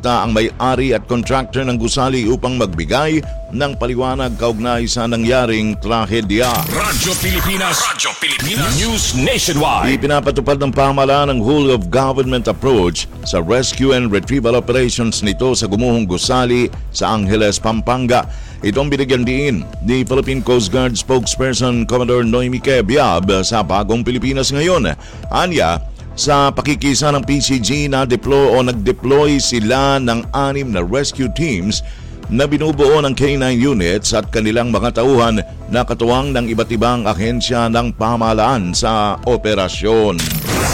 bumisita ang may-ari at contractor ng gusali upang magbigay ng paliwanag kaugnay sa nangyaring trahedya. Radyo Pilipinas News Nationwide. Ipinapatupad ng pamahalaan ng whole of government approach sa rescue and retrieval operations nito sa gumuhong gusali sa Angeles, Pampanga. Itong binigyan din ni Philippine Coast Guard spokesperson Commodore Noemi Kebiab sa Bagong Pilipinas ngayon. Anya, sa pakikisa ng PCG nag-deploy sila ng 6 na rescue teams na binubuo ng K9 units at kanilang mga tauhan na katuwang ng iba't ibang ahensya ng pamahalaan sa operasyon.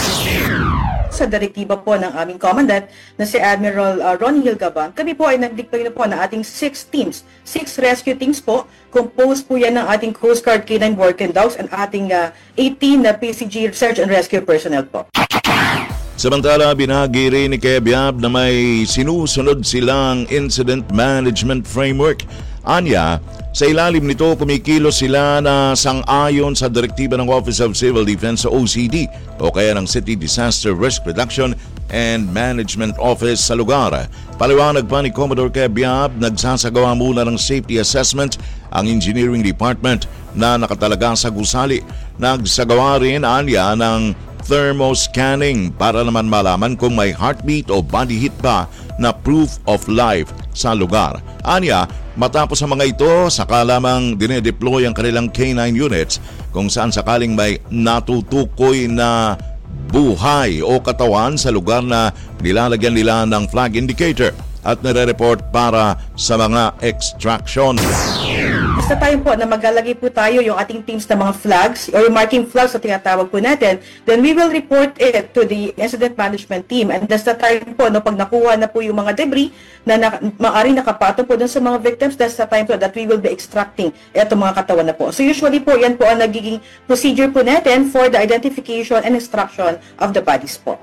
Sa direktiba po ng aming commandant na si Admiral Ronnie Hilgaban, kami po ay nag-deploy na po ng ating 6 teams, 6 rescue teams po. Composed po yan ng ating Coast Guard K9 working dogs and ating 18 na PCG search and rescue personnel po. Samantala, binahagi rin ni Kebiab na may sinusunod silang incident management framework. Anya, sa ilalim nito kumikilos sila na sang-ayon sa direktiba ng Office of Civil Defense sa OCD o kaya ng City Disaster Risk Reduction and Management Office sa lugar. Paliwanag pa ni Commodore Kebiab, nagsasagawa muna ng safety assessment ang Engineering Department na nakatalaga sa gusali. Nagsagawa rin Anya ng thermoscanning para naman malaman kung may heartbeat o body heat pa na proof of life sa lugar. Anya, matapos ang mga ito, saka lamang dinedeploy ang kanilang K9 units kung saan sakaling may natutukoy na buhay o katawan sa lugar na nilalagyan nila ng flag indicator at nire-report para sa mga extraction. Basta tayo po na maglalagay po tayo yung ating teams ng mga flags or yung marking flags na tinatawag po natin, then we will report it to the incident management team. And that's the time po, no, pag nakuha na po yung mga debris na maaaring nakapatong po dun sa mga victims, that's the time po that we will be extracting itong mga katawan na po. So usually po, yan po ang nagiging procedure po natin for the identification and extraction of the bodies po.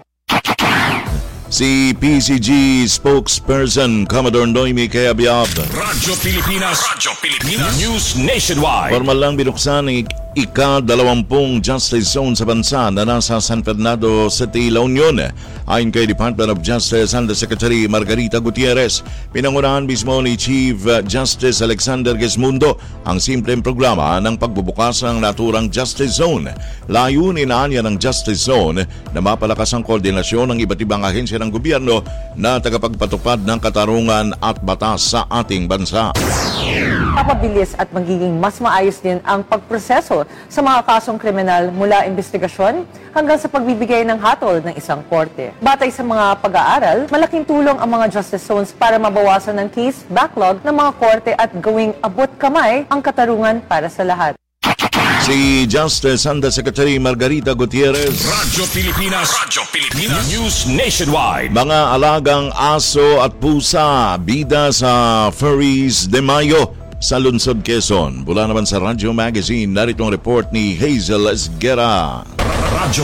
Si PCG spokesperson Commodore Noemi Kebiab. Radyo Pilipinas News Nationwide. Formal lang binuksan ng ika-20 Justice Zone sa bansa na nasa San Fernando City, La Union. Ayon kay Department of Justice Undersecretary Margarita Gutierrez, pinangunahan mismo ni Chief Justice Alexander Gesmundo ang simpleng programa ng pagbubukas ng naturang Justice Zone. Layunin niya ng Justice Zone na mapalakas ang koordinasyon ng iba't ibang ahensya ng gobyerno na tagapagpatupad ng katarungan at batas sa ating bansa. Papabilis at magiging mas maayos din ang pagproseso sa mga kasong kriminal mula investigasyon hanggang sa pagbibigay ng hatol ng isang korte. Batay sa mga pag-aaral, malaking tulong ang mga justice zones para mabawasan ang case backlog ng mga korte at gawing abot kamay ang katarungan para sa lahat. Si Justice Undersecretary Margarita Gutierrez. Radyo Pilipinas News Nationwide. Mga alagang aso at pusa bida sa Furries de Mayo sa Lungsod, Quezon. Mula naman sa Radyo Magazine, narito ang report ni Hazel Esguera. Radyo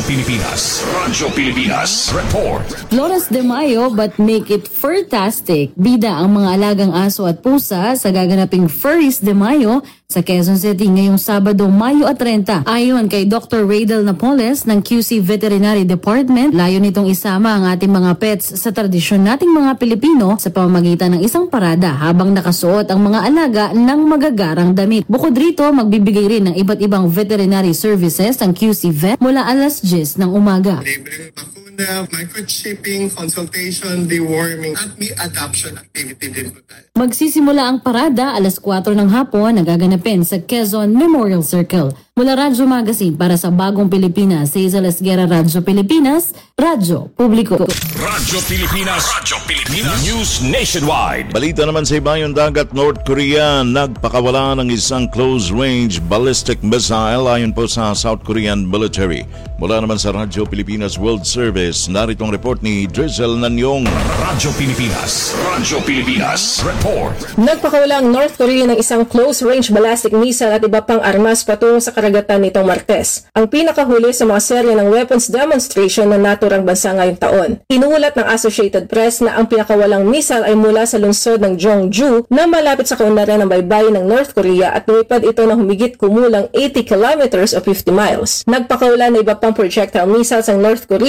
Pilipinas Report. Flores de Mayo but make it fantastic. Bida ang mga alagang aso at pusa sa gaganaping Furries de Mayo sa Quezon City ngayong Sabado, Mayo 30. Ayon kay Dr. Raydel Napoles ng QC Veterinary Department, layo nitong isama ang ating mga pets sa tradisyon nating mga Pilipino sa pamamagitan ng isang parada habang nakasuot ang mga alaga ng magagarang damit. Bukod rito, magbibigay rin ng iba't ibang veterinary services ang QC Vet mula alas 10 ng umaga. Libreng bakuna, microchipping, consultation, deworming, at may adoption activity din po tayo. Magsisimula ang parada alas 4 ng hapon na gaganapin sa Quezon Memorial Circle. Mula Radyo Magazine para sa Bagong Pilipinas, Hazel Esguera, Radyo Pilipinas, Radyo Publiko. Radyo Pilipinas News Nationwide. Balita naman sa ibayong dagat, North Korea nagpakawala ng isang close-range ballistic missile ayon po sa South Korean military. Mula naman sa Radyo Pilipinas World Service, narito ang report ni Drizzle Nanyong. Radyo Pilipinas Report. Nagpakawala ang North Korea ng isang close-range ballistic missile at iba pang armas patungo sa karagatan nitong Martes. Ang pinakahuli sa mga serye ng weapons demonstration na naturang bansa ngayong taon. Inuulat ng Associated Press na ang pinakawalang missile ay mula sa lungsod ng Jeongju na malapit sa kaunlaran ng baybayin ng North Korea at lumipad ito ng humigit kumulang 80 kilometers o 50 miles. Nagpakawala na iba pang projectile missiles ang North Korea, ngunit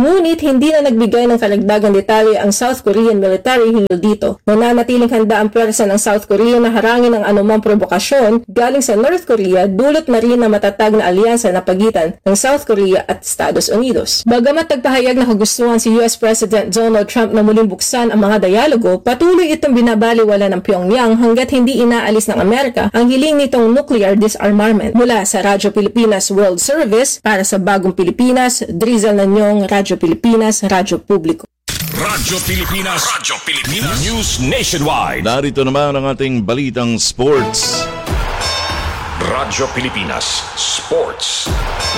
Ngunit hindi na nagbigay ng karagdagang detalye ang South Korean military hinggil dito. Nananatiling handa ang pwersa ng South Korea na harangin ang anumang provokasyon galing sa North Korea, dulot na rin na matatag na alyansa na pagitan ng South Korea at Estados Unidos. Bagamat nagpahayag na kagustuhan si US President Donald Trump na muling buksan ang mga dialogo, patuloy itong binabaliwala ng Pyongyang hanggat hindi inaalis ng Amerika ang hiling nitong nuclear disarmament. Mula sa Radyo Pilipinas World Service, para sa Bagong Pilipinas, Drizal Nanyong, Radyo Pilipinas, Radyo Publiko. Radyo Pilipinas. Radyo Pilipinas. News Nationwide. Narito naman ang ating balitang sports. Radyo Pilipinas Sports.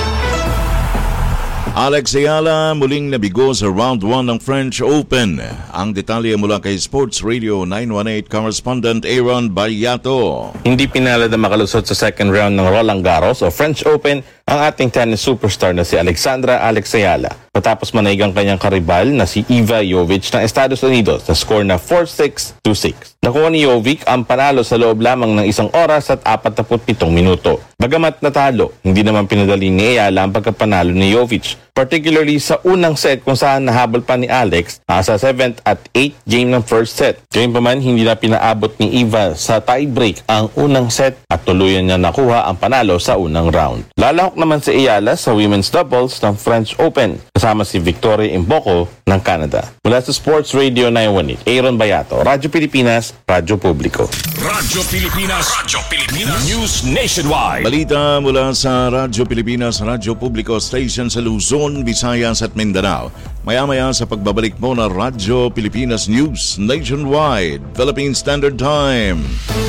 Alex Ayala muling nabigo sa round 1 ng French Open. Ang detalye mula kay Sports Radio 918 correspondent Aaron Bayato. Hindi pinalad na makalusot sa second round ng Roland Garros o French Open ang ating tennis superstar na si Alexandra Alex Ayala. Matapos manaig ang kanyang karibal na si Iva Jovic ng Estados Unidos na score na 4-6, 2-6. Nakuha ni Jovic ang panalo sa loob lamang ng 1 oras at 47 minuto. Bagamat natalo, hindi naman pinadali ni Ayala ang pagkapanalo ni Jovic, particularly sa unang set kung saan nahabol pa ni Alex sa 7th at 8th game ng first set. Gayunpaman, hindi na pinaabot ni Iva sa tie-break ang unang set at tuluyan niya nakuha ang panalo sa unang round. Lalahok naman si Ayala sa women's doubles ng French Open kasama si Victoria Imboco ng Canada. Mula sa Sports Radio 918, Aaron Bayato, Radyo Pilipinas, Radyo Publiko. Radyo Pilipinas. Radyo Pilipinas. News Nationwide. Balita mula sa Radyo Pilipinas, Radyo Publiko Station sa Luzon, Visayas at Mindanao. Maya-maya sa pagbabalik mo na Radyo Pilipinas News Nationwide, Philippine Standard Time.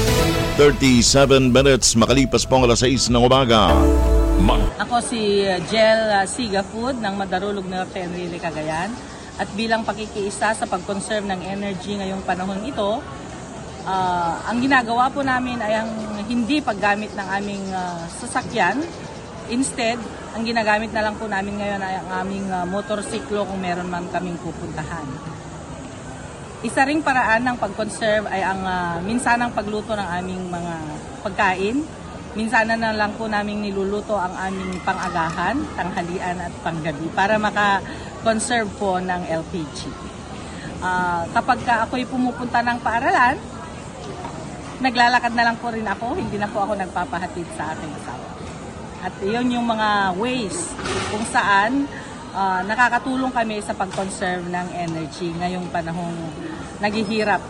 37 minutes makalipas po ang alas 6 ng umaga. Ako si Jel Sigafood ng Madarulog Norte, Enrile, Cagayan. At bilang pakikiisa sa pag-conserve ng energy ngayong panahon ito, ang ginagawa po namin ay ang hindi paggamit ng aming sasakyan. Instead, ang ginagamit na lang po namin ngayon ay ang aming motorsiklo kung meron man kaming pupuntahan. Isa ring paraan ng pag-conserve ay ang minsanang pagluto ng aming mga pagkain. Minsanan na lang po namin niluluto ang aming pang-agahan, tanghalian at panggabi para maka-conserve po ng LPG. Kapag ako'y pumupunta ng paaralan, naglalakad na lang po rin ako, hindi na po ako nagpapahatid sa aking asawa. At iyon yung mga ways kung saan nakakatulong kami sa pag-conserve ng energy ngayong panahong naghihirap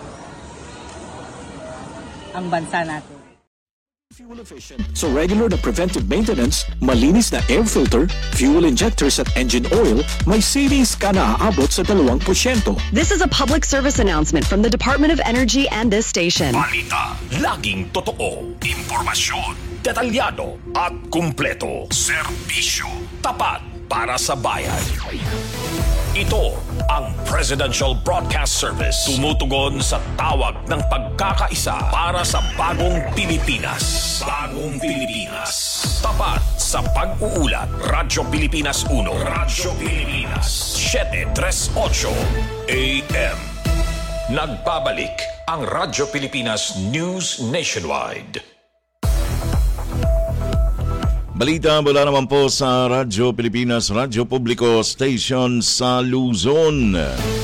ang bansa natin. Fuel efficient. So regular na preventive maintenance, malinis na air filter, fuel injectors at engine oil, may savings ka na aabot sa 2%. This is a public service announcement from the Department of Energy and this station. Balita, laging totoo, impormasyon, detalyado at kumpleto. Serbisyo, tapat para sa bayan. Ito ang Presidential Broadcast Service. Tumutugon sa tawag ng pagkakaisa para sa bagong Pilipinas. Bagong Pilipinas. Tapat sa pag-uulat. Radyo Pilipinas 1. Radyo Pilipinas 738 AM. Nagbabalik ang Radyo Pilipinas News Nationwide. Balita mula naman po sa Radyo Pilipinas, Radyo Publiko Station sa Luzon.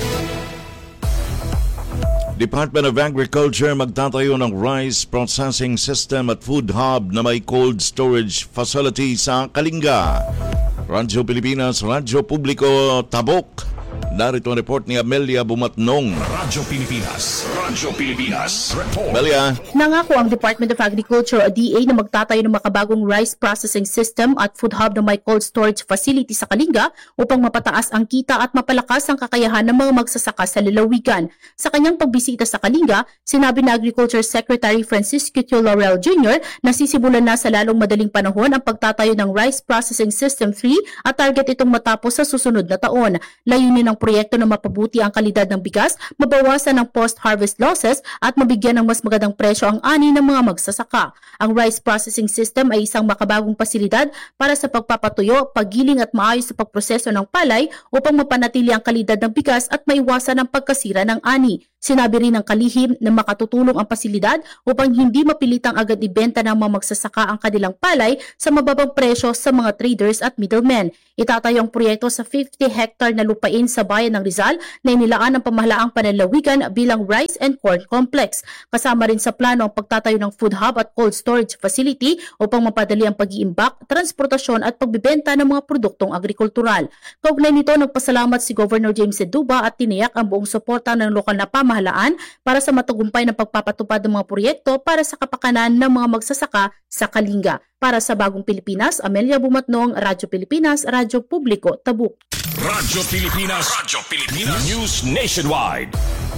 Department of Agriculture magtatayo ng rice processing system at food hub na may cold storage facility sa Kalinga. Radyo Pilipinas, Radyo Publiko, Tabok. Narito ang report ni Amelia Bumatnong. Radyo Pilipinas. Radyo Pilipinas. Report. Amelia. Nangako ang Department of Agriculture o DA na magtatayo ng makabagong rice processing system at food hub na may cold storage facility sa Kalinga upang mapataas ang kita at mapalakas ang kakayahan ng mga magsasaka sa lalawigan. Sa kanyang pagbisita sa Kalinga, sinabi na Agriculture Secretary Francisco Q. Laurel Jr. na sisimulan na sa lalong madaling panahon ang pagtatayo ng Rice Processing System 3 at target itong matapos sa susunod na taon. Layunin ng proyekto na mapabuti ang kalidad ng bigas, mabawasan ang post-harvest losses at mabigyan ng mas magandang presyo ang ani ng mga magsasaka. Ang rice processing system ay isang makabagong pasilidad para sa pagpapatuyo, paggiling at maayos sa pagproseso ng palay upang mapanatili ang kalidad ng bigas at maiwasan ang pagkasira ng ani. Sinabi rin ng kalihim na makatutulong ang pasilidad upang hindi mapilitang agad ibenta ng mga magsasaka ang kanilang palay sa mababang presyo sa mga traders at middlemen. Itatayo ang proyekto sa 50 hectare na lupain sa bayan ng Rizal na inilaan ng pamahalaang panlalawigan bilang rice and corn complex. Kasama rin sa plano ang pagtatayo ng food hub at cold storage facility upang mapadali ang pag-iimbak, transportasyon at pagbibenta ng mga produktong agrikultural. Kaugnay nito, nagpasalamat si Governor James Seduba at tiniyak ang buong suporta ng lokal na pamahalaan para sa matagumpay na pagpapatupad ng mga proyekto para sa kapakanan ng mga magsasaka sa Kalinga. Para sa Bagong Pilipinas, Amelia Bumatnong, Radyo Pilipinas, Radyo Publiko, Tabuk. Radyo Pilipinas, News Nationwide.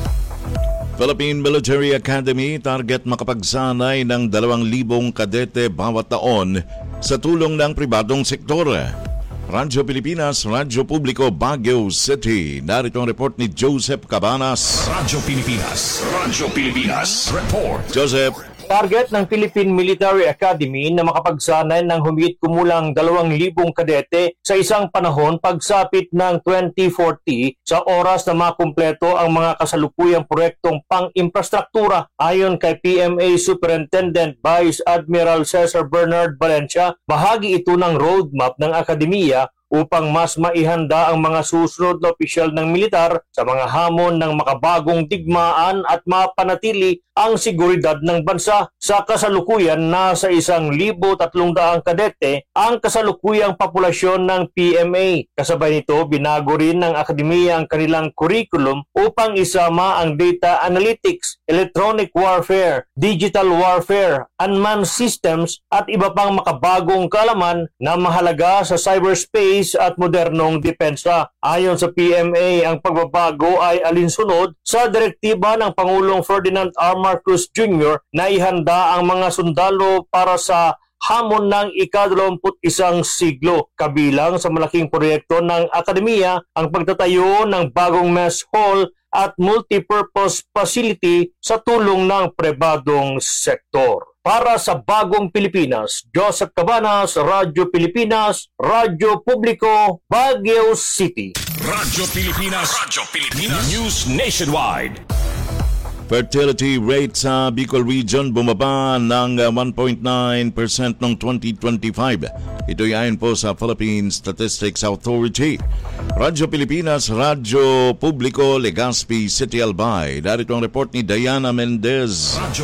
Philippine Military Academy target makapagsanay ng 2,000 kadete bawat taon sa tulong ng pribadong sektor. Radyo Pilipinas, Radyo Publiko, Baguio City. Narito ang report ni Joseph Cabanas. Radyo Pilipinas, report. Joseph. Target ng Philippine Military Academy na makapagsanay ng humigit kumulang 2,000 kadete sa isang panahon pagsapit ng 2040 sa oras na makumpleto ang mga kasalukuyang proyektong pang-infrastruktura. Ayon kay PMA Superintendent Vice Admiral Cesar Bernard Valencia, bahagi ito ng roadmap ng akademiya upang mas maihanda ang mga susunod na opisyal ng militar sa mga hamon ng makabagong digmaan at mapanatili ang seguridad ng bansa. Sa kasalukuyan, nasa 1,300 kadete ang kasalukuyang populasyon ng PMA. Kasabay nito, binago rin ng akademiya ang kanilang curriculum upang isama ang data analytics, electronic warfare, digital warfare, unmanned systems at iba pang makabagong kaalaman na mahalaga sa cyberspace at modernong depensa. Ayon sa PMA, ang pagbabago ay alinsunod sa direktiba ng Pangulong Ferdinand R. Marcos Jr. na ihanda ang mga sundalo para sa hamon ng ika-21 siglo. Kabilang sa malaking proyekto ng akademiya ang pagtatayo ng bagong mess hall at multipurpose facility sa tulong ng pribadong sektor. Para sa Bagong Pilipinas, Joseph Cabanas, Radyo Pilipinas, Radyo Publiko, Baguio City. Radyo Pilipinas, News Nationwide. Fertility rate sa Bicol Region bumaba ng 1.9% noong 2025. Ito'y ayon po sa Philippine Statistics Authority. Radyo Pilipinas, Radyo Publiko, Legazpi City, Albay. Darito ang report ni Diana Mendez. Radyo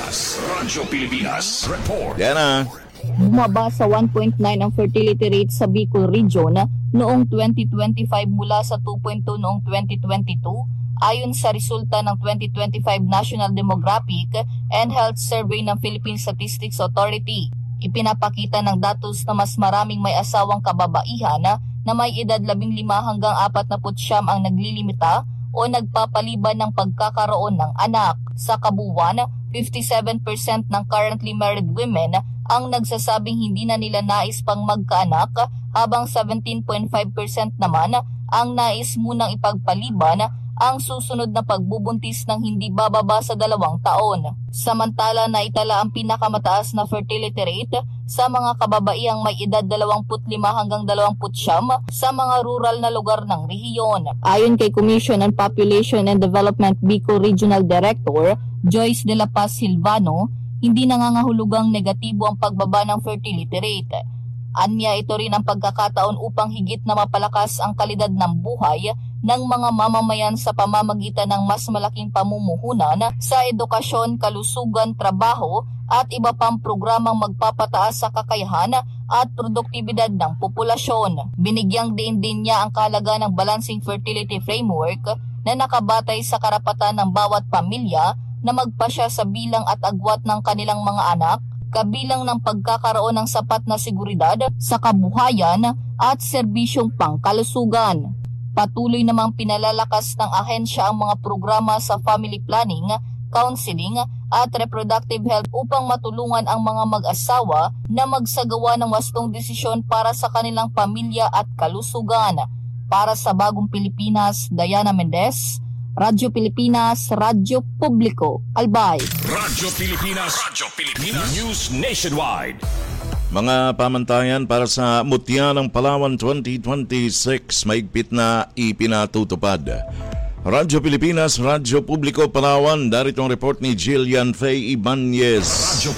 Pilipinas, report. Diana. Bumaba sa 1.9 ang fertility rate sa Bicol Region noong 2025 mula sa 2.2 noong 2022. Ayon sa resulta ng 2025 National Demographic and Health Survey ng Philippine Statistics Authority, ipinapakita ng datos na mas maraming may asawang kababaihan na may edad 15 hanggang 49 ang naglilimita o nagpapaliban ng pagkakaroon ng anak. Sa kabuuan, 57% ng currently married women ang nagsasabing hindi na nila nais pang magkaanak, habang 17.5% naman ang nais munang ipagpaliban ang susunod na pagbubuntis ng hindi bababa sa 2 taon. Samantala, naitala ang pinakamataas na fertility rate sa mga kababaihang may edad 25 hanggang 29 sa mga rural na lugar ng rehiyon. Ayon kay Commission on Population and Development Bicol Regional Director Joyce de la Paz Silvano, hindi nangangahulugang negatibo ang pagbaba ng fertility rate. Anya, ito rin ang pagkakataon upang higit na mapalakas ang kalidad ng buhay ng mga mamamayan sa pamamagitan ng mas malaking pamumuhunan sa edukasyon, kalusugan, trabaho at iba pang programang magpapataas sa kakayahan at produktibidad ng populasyon. Binigyang diin din niya ang kahalaga ng Balancing Fertility Framework na nakabatay sa karapatan ng bawat pamilya na magpasya sa bilang at agwat ng kanilang mga anak, kabilang ng pagkakaroon ng sapat na seguridad sa kabuhayan at serbisyong pangkalusugan. Patuloy namang pinalalakas ng ahensya ang mga programa sa family planning, counseling at reproductive health upang matulungan ang mga mag-asawa na magsagawa ng wastong desisyon para sa kanilang pamilya at kalusugan. Para sa Bagong Pilipinas, Diana Mendez, Radyo Pilipinas, Radyo Publiko, Albay. Radyo Pilipinas, News Nationwide. Mga pamantayan para sa Mutya ng Palawan 2026 maigpit na ipinatutupad. Radyo Pilipinas, Radyo Publiko Palawan. Darito ang report ni Jillian Faye Ibanez. Radyo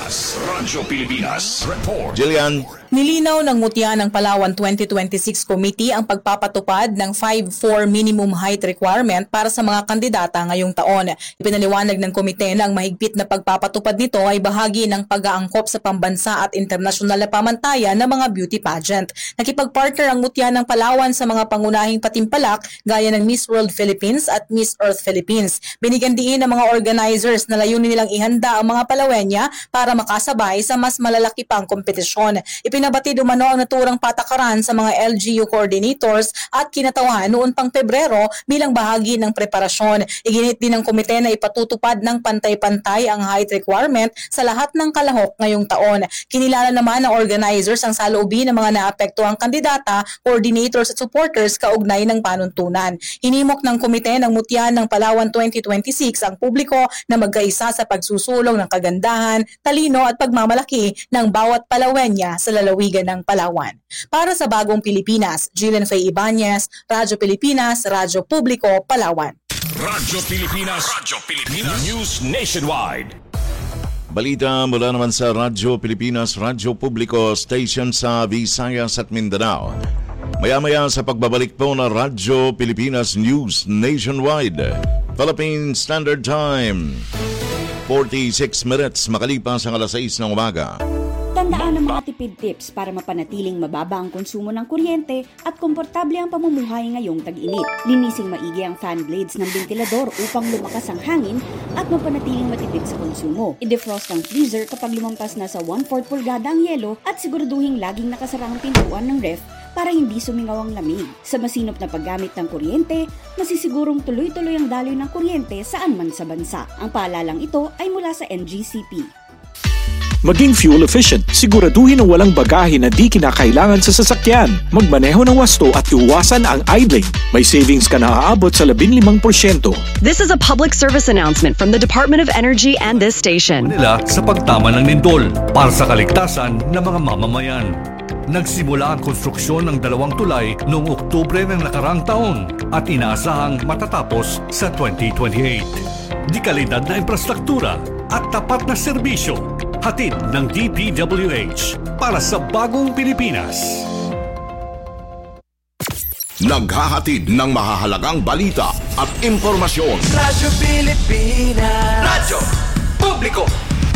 Pilipinas report. Jillian. Nilinaw ng mutya ng Palawan 2026 Committee ang pagpapatupad ng 5'4" minimum height requirement para sa mga kandidata ngayong taon. Ipinaliwanag ng komite na ang mahigpit na pagpapatupad nito ay bahagi ng pag-aangkop sa pambansa at internasyonal na pamantayan ng mga beauty pageant. Nakipag-partner ang mutya ng Palawan sa mga pangunahing patimpalak gaya ng Miss World Philippines at Miss Earth Philippines. Binigyan diin ng mga organizers na layunin nilang ihanda ang mga Palawenya para makasabay sa mas malalaki pang kompetisyon. Pinabati umano ang naturang patakaran sa mga LGU coordinators at kinatawan noon pang Pebrero bilang bahagi ng preparasyon. Iginit din ng komite na ipatutupad ng pantay-pantay ang height requirement sa lahat ng kalahok ngayong taon. Kinilala naman ng organizers ang saloobin ng mga naapektuhang kandidata, coordinators at supporters kaugnay ng panuntunan. Hinimok ng komite ng mutya ng Palawan 2026 ang publiko na magkaisa sa pagsusulong ng kagandahan, talino at pagmamalaki ng bawat Palawenya sa lalawigan ng Palawan. Para sa Bagong Pilipinas, Jillian Faye Ibanez, Radyo Pilipinas, Radyo Publiko, Palawan. Radyo Pilipinas News Nationwide. Balita mula naman sa Radyo Pilipinas, Radyo Publiko Station sa Visayas at Mindanao. Maya-maya sa pagbabalik po na Radyo Pilipinas News Nationwide. Philippine Standard Time. 46 minutes makalipas ang alas 6 ng umaga. Tandaan ang mga tipid tips para mapanatiling mababa ang konsumo ng kuryente at komportable ang pamumuhay ngayong tag-init. Linising maigi ang fan blades ng ventilador upang lumakas ang hangin at mapanatiling matipid sa konsumo. I-defrost ang freezer kapag lumampas na sa 1/4 pulgada ang yelo at siguraduhin laging nakasara ang pintuan ng ref para hindi sumingaw ang lamig. Sa masinop na paggamit ng kuryente, masisigurong tuloy-tuloy ang daloy ng kuryente saan man sa bansa. Ang paalalang ito ay mula sa NGCP. Maging fuel efficient, siguraduhin na walang bagahe na di kinakailangan sa sasakyan. Magmaneho ng wasto at iwasan ang idling. May savings ka na aabot sa 15%. This is a public service announcement from the Department of Energy and this station. Nila sa pagtama ng lindol para sa kaligtasan ng mga mamamayan. Nagsimula ang konstruksyon ng 2 tulay noong Oktubre ng nakarang taon at inaasahang matatapos sa 2028. Di kalidad na infrastruktura at tapat na serbisyo. Hatid ng DPWH para sa Bagong Pilipinas. Naghahatid ng mahahalagang balita at impormasyon. Radyo Pilipinas. Radyo Publiko.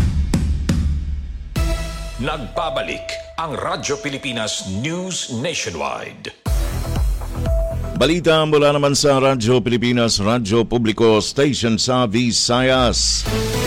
Nagbabalik ang Radyo Pilipinas News Nationwide. Balita mula naman sa Radyo Pilipinas, Radyo Publiko Station sa Visayas.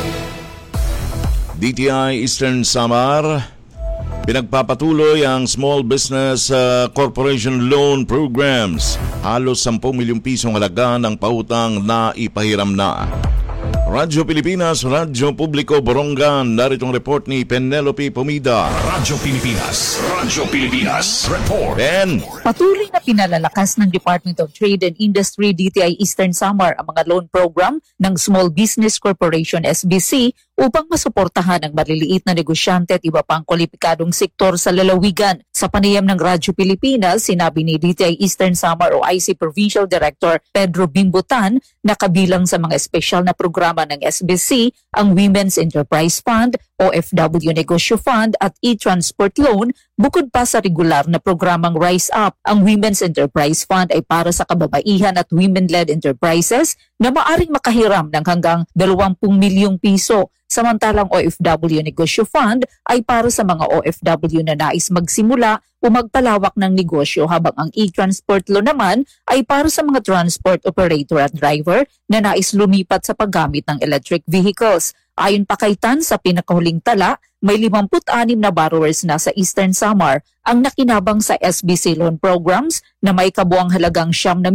DTI Eastern Samar, pinagpapatuloy ang Small Business Corporation Loan Programs. Halos 10 milyong pisong halaga ng pautang na ipahiram na. Radyo Pilipinas, Radyo Publiko Borongan, narito ang report ni Penelope Pomida. Radyo Pilipinas report. Ben. Patuloy na pinalalakas ng Department of Trade and Industry DTI Eastern Samar ang mga loan program ng Small Business Corporation SBC upang masuportahan ang maliliit na negosyante at iba pang kwalipikadong sektor sa lalawigan. Sa panayam ng Radyo Pilipinas, sinabi ni DTI Eastern Samar o IC Provincial Director Pedro Bimbutan na kabilang sa mga espesyal na programa ng SBC ang Women's Enterprise Fund, OFW Negosyo Fund at e-Transport Loan bukod pa sa regular na programang Rise Up. Ang Women's Enterprise Fund ay para sa kababaihan at women-led enterprises na maaring makahiram ng hanggang 20 milyong piso. Samantalang OFW Negosyo Fund ay para sa mga OFW na nais magsimula o magpalawak ng negosyo, habang ang e-transport loan naman ay para sa mga transport operator at driver na nais lumipat sa paggamit ng electric vehicles. Ayon pa kay Tan, sa pinakahuling tala, may 56 na borrowers na sa Eastern Samar ang nakinabang sa SBC loan programs na may kabuang halagang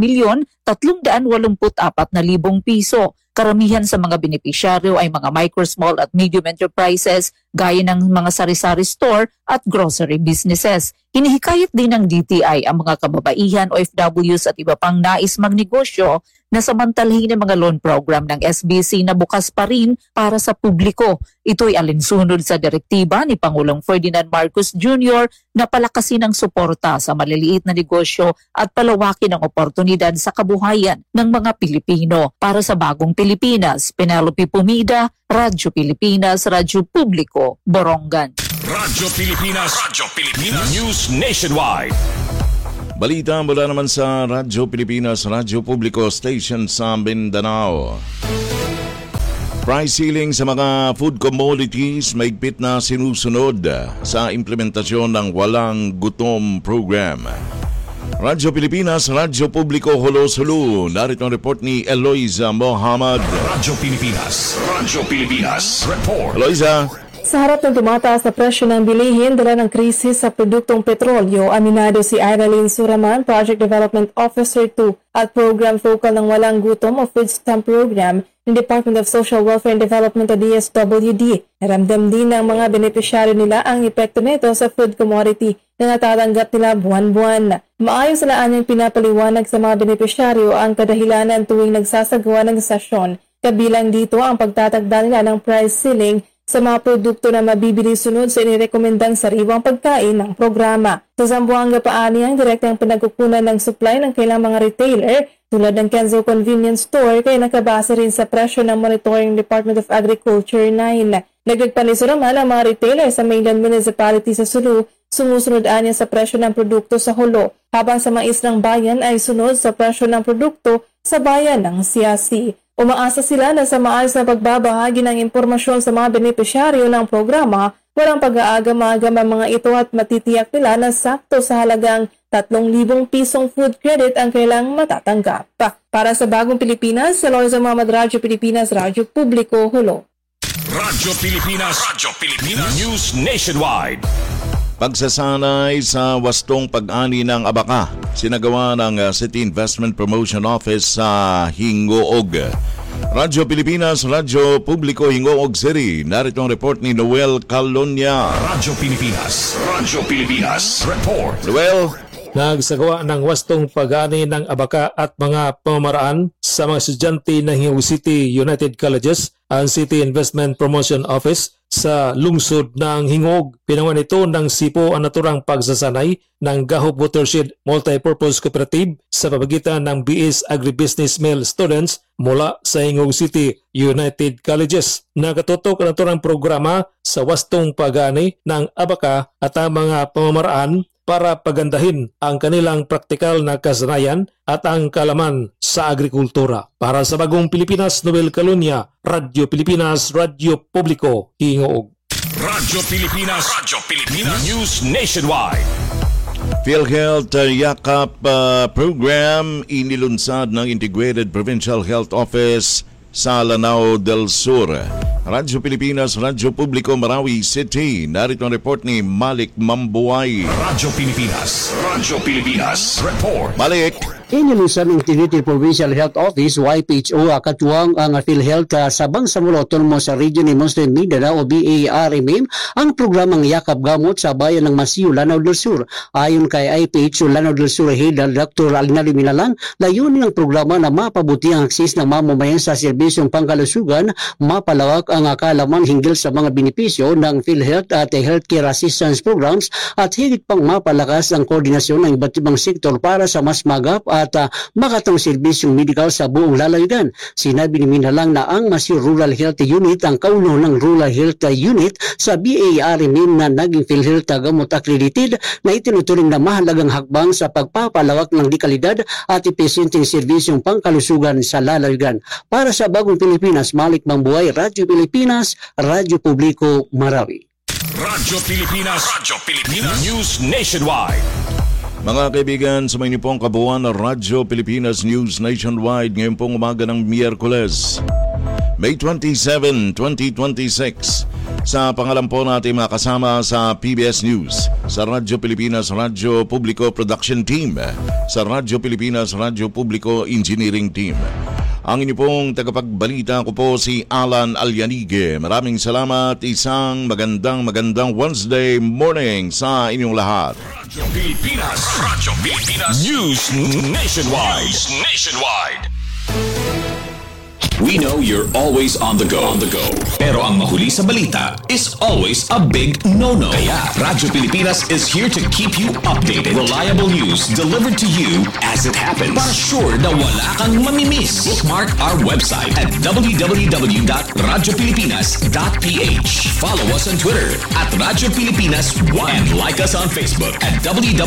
9,384,000 piso. Karamihan sa mga benepisyaryo ay mga micro, small at medium enterprises gaya ng mga sari-sari store at grocery businesses. Hinihikayat din ng DTI ang mga kababaihan, OFWs at iba pang nais magnegosyo na samantalahin ang mga loan program ng SBC na bukas pa rin para sa publiko. Ito'y alinsunod sa direktiba ni Pangulong Ferdinand Marcos Jr. na palakasin ang suporta sa maliliit na negosyo at palawakin ang oportunidad sa kabuhayan ng mga Pilipino. Para sa Bagong Pilipinas, Penelope Pumida, Radyo Pilipinas, Radyo Publiko, Borongan. Radyo Pilipinas, News Nationwide. Balita mula naman sa Radyo Pilipinas, Radyo Publiko Station sa Mindanao. Price ceiling sa mga food commodities mahigpit na sinusunod sa implementasyon ng Walang Gutom program. Radyo Pilipinas, Radyo Publiko, Hulo-Sulu. Narito ang report ni Eloisa Mohamad. Radyo Pilipinas, report. Eloisa. Sa harap ng tumataas na presyo ng bilihin dala ng krisis sa produktong petrolyo, aminado si Iralyn Suraman, Project Development Officer 2 at Program Focal ng Walang Gutom o Food Stamp Program ng Department of Social Welfare and Development o DSWD. Naramdam din ng mga benepisyaryo nila ang epekto nito sa food commodity na natatanggap nila buwan-buwan. Maayos na anyang pinapaliwanag sa mga benepisyaryo ang kadahilanan tuwing nagsasagawa ng sesyon. Kabilang dito ang pagtatagda nila ng price ceiling sa mga produkto na mabibili sunod sa inirekomendang sariwang pagkain ng programa. Sa Zamboanga paani ang direktang pinagkukunan ng supply ng kailang mga retailer tulad ng Kenzo Convenience Store kaya nakabase rin sa presyo ng Monitoring Department of Agriculture 9. Nagagpaniso naman ang mga retailer sa mainland municipality sa Sulu, sumusunod anya sa presyo ng produkto sa Hulo, habang sa mga islang bayan ay sunod sa presyo ng produkto sa bayan ng Siasi. Umaasa sila na sa maayos na pagbabahagi ng impormasyon sa mga benepisyaryo ng programa, walang pag-aagam-agam ang mga ito at matitiyak nila na sakto sa halagang 3,000 pisong food credit ang kailang matatanggap. Para sa Bagong Pilipinas, sa Eloisa Mohamad, Radyo Pilipinas, Radyo Publiko, Hulo. Radyo Pilipinas, News Nationwide. Pagsasanay sa wastong pag-ani ng abaka, sinagawa ng City Investment Promotion Office sa Hingoog. Radyo Pilipinas, Radyo Publiko, Hingoog City. Narito ang report ni Noel Calonia. Radyo Pilipinas, report. Noel. Nagsagawa ng wastong pag-ani ng abaka at mga pamamaraan sa mga estudyante ng Hingoog City United Colleges ang City Investment Promotion Office sa lungsod ng Hingoog. Pinangunan ito ng SIPO ang naturang pagsasanay ng Gahop Watershed Multipurpose Cooperative sa pamagitan ng BS Agribusiness Male Students mula sa Hingoog City United Colleges. Nakatutok ang naturang programa sa wastong pag-ani ng abaka at ang mga pamamaraan para pagandahin ang kanilang praktikal na kasanayan at ang kalaman sa agrikultura. Para sa Bagong Pilipinas, Noel Calonia, Radyo Pilipinas, Radyo Publiko, Hingoog. Radyo Pilipinas, News Nationwide. PhilHealth Yakap Program inilunsad ng Integrated Provincial Health Office sa Lanao del Sur. Radyo Pilipinas, Radyo Publiko, Marawi City. Narito ang report ni Malik Mambuay. Radyo Pilipinas, report. Malik. Inilunsad ng Integrated Provincial Health Office, YPHO, katuwang ang PhilHealth sa Bangsamoro Autonomous Region ni Muslim Mindanao o BARMM ang programang Yakap Gamot sa bayan ng Masiu, Lanao del Sur. Ayon kay IPHO Lanao del Sur Head Dr. Alinali Minalan, layunin ng programa na mapabuti ang akses ng mamamayan sa serbisyong pangkalusugan, mapalawak ang kaalaman hinggil sa mga benepisyo ng PhilHealth at healthcare assistance programs at higit pang mapalakas ang koordinasyon ng iba't ibang sektor para sa mas magap at makatong serbisyong medikal sa buong lalawigan. Sinabi ni Minalang na ang Masiu Rural Health Unit ang kauno ng Rural Health Unit sa BARMM na naging PhilHealth Gamot Accredited na itinuturing na mahalagang hakbang sa pagpapalawak ng dekalidad at epesyenteng serbisyong pangkalusugan sa lalawigan. Para sa Bagong Pilipinas, Malik Mambuay, Radyo Pilipinas, Radyo Publiko, Marawi. Radyo Pilipinas, News Nationwide. Mga kaibigan, sa may nipong kabuuan ng Radyo Pilipinas News Nationwide ngayon pong umaga ng Miyerkules, May 27, 2026. Sa pangalan po natin mga kasama sa PBS News, sa Radyo Pilipinas, Radyo Publiko Production Team, sa Radyo Pilipinas, Radyo Publiko Engineering Team. Ang inyo pong tagapagbalita ko po si Alan Alyanige. Maraming salamat. Isang magandang Wednesday morning sa inyong lahat. Radyo Pilipinas, News Nationwide. We know you're always on the go. Pero ang mahuli sa balita is always a big no-no. Kaya Radyo Pilipinas is here to keep you updated. Reliable news delivered to you as it happens. Para sure na wala kang mamimiss. Bookmark our website at www.radiopilipinas.ph. Follow us on Twitter at Radyo Pilipinas 1 and like us on Facebook at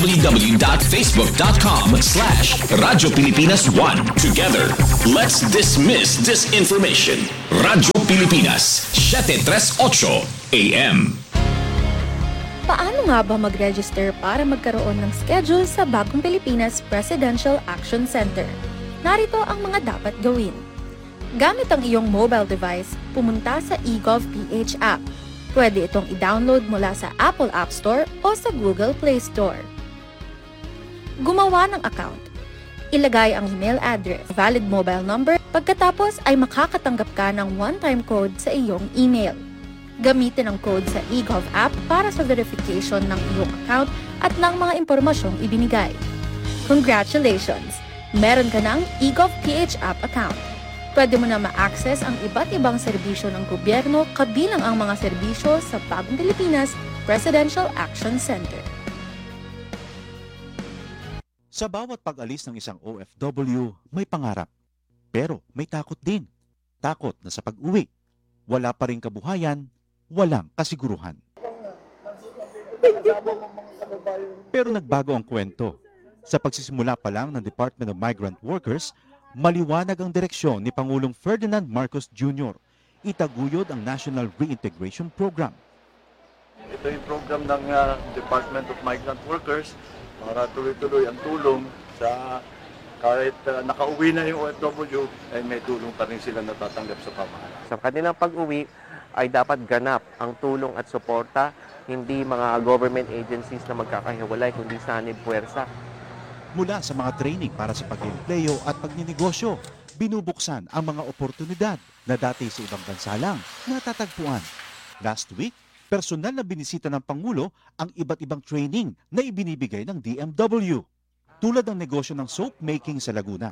www.facebook.com/Radyo Pilipinas 1. Together, let's dismiss disinformation. Radyo Pilipinas, 738 AM. Paano nga ba mag-register para magkaroon ng schedule sa Bagong Pilipinas Presidential Action Center? Narito ang mga dapat gawin. Gamit ang iyong mobile device, pumunta sa eGov.ph app. Pwede itong i-download mula sa Apple App Store o sa Google Play Store. Gumawa ng account. Ilagay ang email address, valid mobile number, pagkatapos ay makakatanggap ka ng one-time code sa iyong email. Gamitin ang code sa eGov app para sa verification ng iyong account at ng mga impormasyong ibinigay. Congratulations! Meron ka ng eGov.ph app account. Pwede mo na ma-access ang iba't ibang serbisyo ng gobyerno kabilang ang mga serbisyo sa Bagong Pilipinas Presidential Action Center. Sa bawat pag-alis ng isang OFW, may pangarap. Pero may takot din. Takot na sa pag-uwi, wala pa ring kabuhayan, walang kasiguruhan. Pero nagbago ang kwento. Sa pagsisimula pa lang ng Department of Migrant Workers, maliwanag ang direksyon ni Pangulong Ferdinand Marcos Jr. Itaguyod ang National Reintegration Program. Ito yung program ng Department of Migrant Workers para tuloy-tuloy ang tulong sa kahit nakauwi na yung OFW, ay may tulong pa rin sila natatanggap sa pamahalaan. Sa kanilang pag-uwi ay dapat ganap ang tulong at suporta, hindi mga government agencies na magkakahiwalay, kundi sanib puwersa. Mula sa mga training para sa pag-empleyo at pagninegosyo, binubuksan ang mga oportunidad na dati sa ibang bansa lang natatagpuan. Last week, personal na binisita ng Pangulo ang iba't ibang training na ibinibigay ng DMW, tulad ng negosyo ng soap making sa Laguna.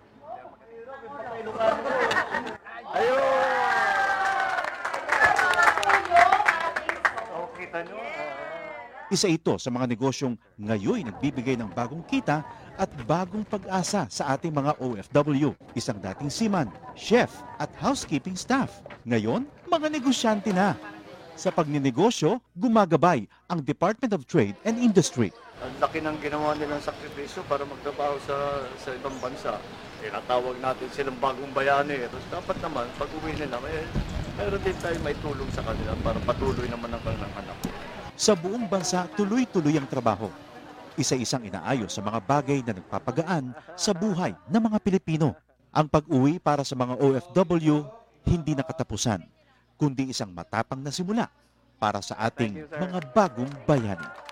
Isa ito sa mga negosyong ngayon nagbibigay ng bagong kita at bagong pag-asa sa ating mga OFW. Isang dating seaman, chef at housekeeping staff. Ngayon, mga negosyante na. Sa pagninegosyo, gumagabay ang Department of Trade and Industry. Ang laki ng ginawa nilang sakripisyo para magtrabaho sa ibang bansa. Tinatawag natin silang bagong bayani. Tapos dapat naman, pag uwi nila, meron din tayo may tulong sa kanila para patuloy naman ang kanilang anak. Sa buong bansa, tuloy-tuloy ang trabaho. Isa-isang inaayos sa mga bagay na nagpapagaan sa buhay ng mga Pilipino. Ang pag-uwi para sa mga OFW, hindi nakatapusan, kundi isang matapang na simula para sa ating mga bagong bayani.